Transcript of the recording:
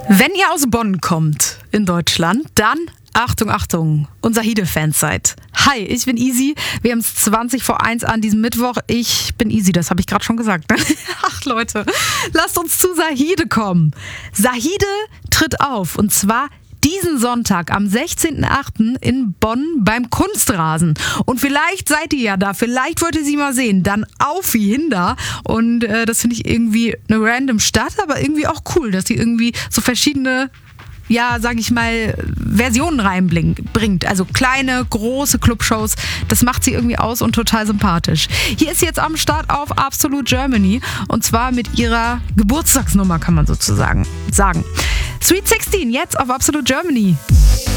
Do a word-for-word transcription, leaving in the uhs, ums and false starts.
Wenn ihr aus Bonn kommt in Deutschland, dann Achtung, Achtung, unser Hide-Fans seid. Hi, ich bin Easy. Wir haben es zwanzig vor eins an diesem Mittwoch. Ich bin Easy, das habe ich gerade schon gesagt. Ne? Ach Leute, lasst uns zu Zahide kommen. Zahide tritt auf und zwar diesen Sonntag am sechzehnten achten in Bonn beim Kunstrasen. Und vielleicht seid ihr ja da, vielleicht wollt ihr sie mal sehen. Dann auf wie hinda. Und äh, das finde ich irgendwie eine random Stadt, aber irgendwie auch cool, dass sie irgendwie so verschiedene, ja, sag ich mal, Versionen reinbringt. Also kleine, große Clubshows. Das macht sie irgendwie aus und total sympathisch. Hier ist sie jetzt am Start auf Absolute Germany. Und zwar mit ihrer Geburtstagsnummer, kann man sozusagen sagen. Sweet sechzehn, jetzt auf Absolute Germany.